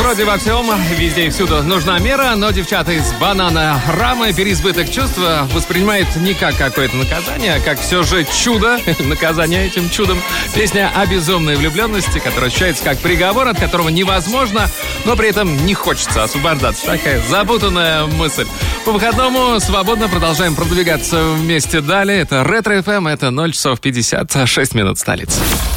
Вроде во всем, везде и всюду нужна мера, но девчата из Бананарама переизбыток чувств воспринимают не как какое-то наказание, а как все же чудо, наказание этим чудом. Песня о безумной влюбленности, которая ощущается как приговор, от которого невозможно, но при этом не хочется освобождаться. Такая запутанная мысль. По выходному свободно продолжаем продвигаться вместе далее. Это Ретро FM, это 0 часов 56 минут столицы.